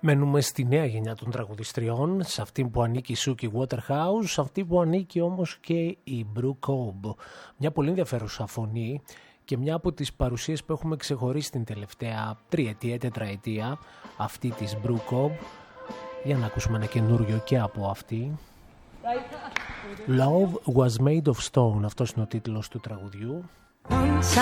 Μένουμε στη νέα γενιά των τραγουδιστριών, σε αυτή που ανήκει η Suki Waterhouse, σε αυτή που ανήκει όμως και η Brooke Cobb. Μια πολύ ενδιαφέρουσα φωνή και μια από τις παρουσίες που έχουμε ξεχωρίσει την τελευταία τριετία, τετραετία, αυτή της Brooke Cobb. Για να ακούσουμε ένα καινούριο και από αυτή. Love was made of stone, αυτός είναι ο τίτλος του τραγουδιού.